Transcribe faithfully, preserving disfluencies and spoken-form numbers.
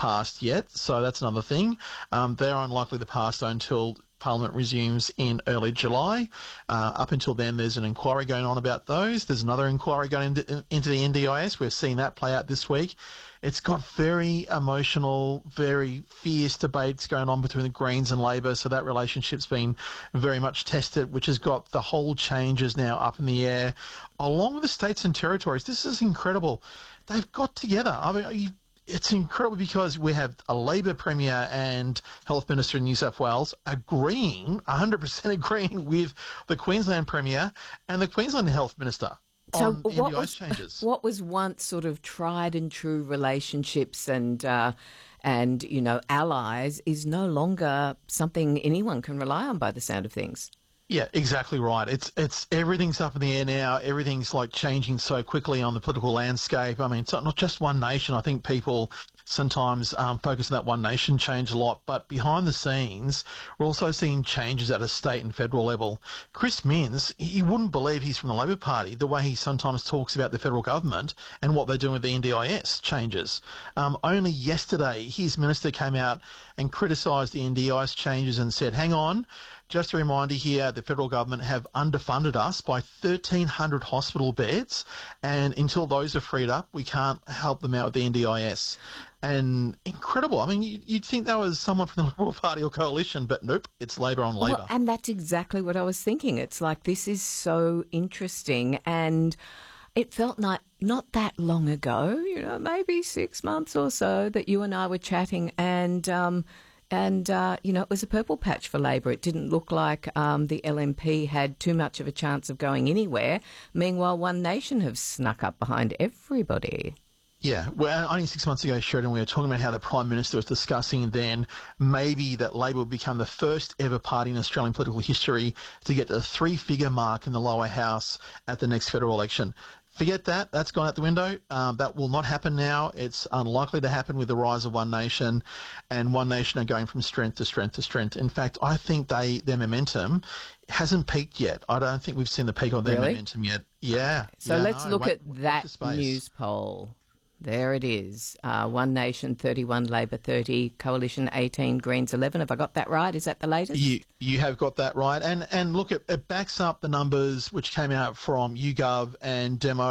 passed yet, so that's another thing. Um, they're unlikely to pass though until Parliament resumes in early July. Uh, up until then, there's an inquiry going on about those. There's another inquiry going into, into the N D I S. We've seen that play out this week. It's got very emotional, very fierce debates going on between the Greens and Labor, so that relationship's been very much tested, which has got the whole changes now up in the air, along with the states and territories. This is incredible. They've got together. I mean, you It's incredible because we have a Labor Premier and Health Minister in New South Wales agreeing, one hundred percent agreeing with the Queensland Premier and the Queensland Health Minister so on what N D I S was, changes. What was once sort of tried and true relationships and, uh, and you know, allies is no longer something anyone can rely on by the sound of things. Yeah, exactly right. It's it's everything's up in the air now. Everything's like changing so quickly on the political landscape. I mean, it's not just one nation. I think people sometimes um, focus on that one nation change a lot, but behind the scenes, we're also seeing changes at a state and federal level. Chris Minns, you wouldn't believe he's from the Labor Party, the way he sometimes talks about the federal government and what they're doing with the N D I S changes. Um, only yesterday, his minister came out and criticised the N D I S changes and said, hang on, just a reminder here, the federal government have underfunded us by thirteen hundred hospital beds, and until those are freed up, we can't help them out with the N D I S. And incredible. I mean, you'd think that was someone from the Liberal Party or Coalition, but nope, it's Labor on Labor. Well, and that's exactly what I was thinking. It's like, this is so interesting, and it felt like not that long ago, you know, maybe six months or so, that you and I were chatting, and um, and uh, you know, it was a purple patch for Labor. It didn't look like um, the L N P had too much of a chance of going anywhere. Meanwhile, One Nation have snuck up behind everybody. Yeah, well, only six months ago, Sheridan, we were talking about how the Prime Minister was discussing then maybe that Labor would become the first ever party in Australian political history to get to the three-figure mark in the lower house at the next federal election. Forget that. That's gone out the window. Um, that will not happen now. It's unlikely to happen with the rise of One Nation, and One Nation are going from strength to strength to strength. In fact, I think they their momentum hasn't peaked yet. I don't think we've seen the peak of their Really? momentum yet. Yeah. So yeah, let's no, look wait, at watch that the space. news poll. There it is. Uh, One Nation thirty-one, Labor thirty, Coalition eighteen, Greens eleven. Have I got that right? Is that the latest? You you have got that right. And and look, it, it backs up the numbers which came out from YouGov and Demo